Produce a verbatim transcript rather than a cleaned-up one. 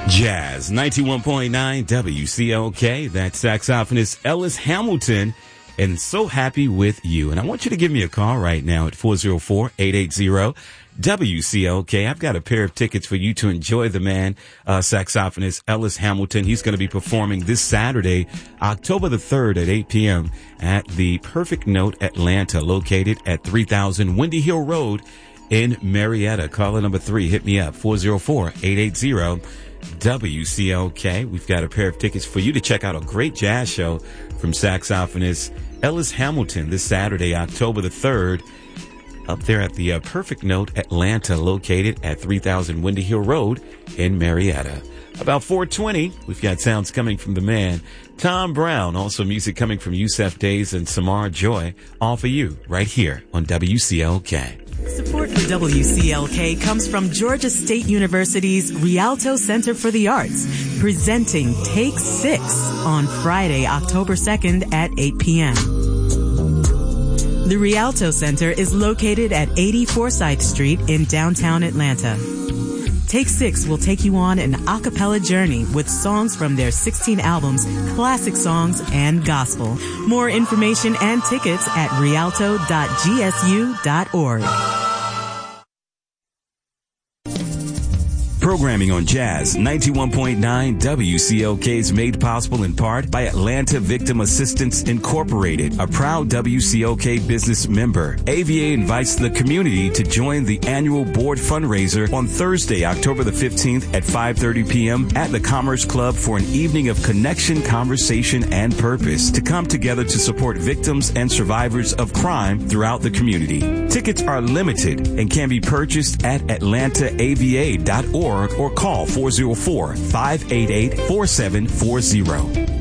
Jazz ninety-one point nine W C L K. That's saxophonist Ellis Hamilton. And so happy with you. And I want you to give me a call right now at four oh four, eight eight zero, W C L K. I've got a pair of tickets for you to enjoy the man, uh, saxophonist Ellis Hamilton. He's going to be performing this Saturday, October the third at eight p.m. at the Perfect Note Atlanta, located at three thousand Windy Hill Road in Marietta. Caller number three, hit me up, four oh four, eight eight zero, W C L K. We've got a pair of tickets for you to check out a great jazz show from saxophonist Ellis Hamilton this Saturday, October the third, up there at the uh, Perfect Note Atlanta, located at three thousand Windy Hill Road in Marietta. About four twenty, we've got sounds coming from the man, Tom Brown. Also music coming from Yusef Days and Samara Joy, all for you right here on W C L K. Support for W C L K comes from Georgia State University's Rialto Center for the Arts, presenting Take Six on Friday, October second at eight p.m. The Rialto Center is located at eighty Forsyth Street in downtown Atlanta. Take Six will take you on an a cappella journey with songs from their sixteen albums, classic songs, and gospel. More information and tickets at rialto dot g s u dot org. Programming on Jazz ninety-one point nine W C L K is made possible in part by Atlanta Victim Assistance Incorporated, a proud W C L K business member. A V A invites the community to join the annual board fundraiser on Thursday, October the fifteenth at five thirty p.m. at the Commerce Club for an evening of connection, conversation, and purpose to come together to support victims and survivors of crime throughout the community. Tickets are limited and can be purchased at atlanta a v a dot org or call four oh four, five eight eight, four seven four zero.